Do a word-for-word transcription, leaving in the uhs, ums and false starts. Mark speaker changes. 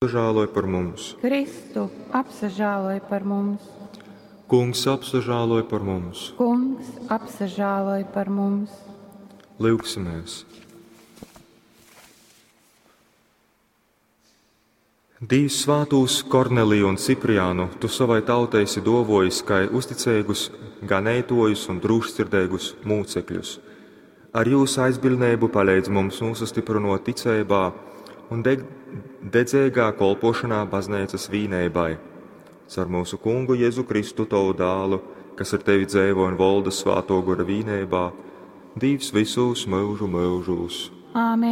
Speaker 1: apsažāloj par mums.
Speaker 2: Kristu, apsažāloj par mums.
Speaker 1: Kungs, apsažāloj par mums.
Speaker 2: Kungs, apsažāloj par mums.
Speaker 1: Lūgsimies. Dīvs svātūs Korneliju un Cipriānu, tu savai tautai esi dovojis, kai uzticēgus, ganētojus un drūštsirdēgus mūcekļus. Ar jūsu aizbildnību palīdz mums nostiprinot ticībā un de dedzēgā kolpošanā baznīcas vīneibai. Caur mūsu Kungu Jēzu Kristu, tavu dālu, kas ar tevi dzēvo un valda svāto gora vīneibā, Dīvs visus mūžu mūžus.
Speaker 2: Āmen.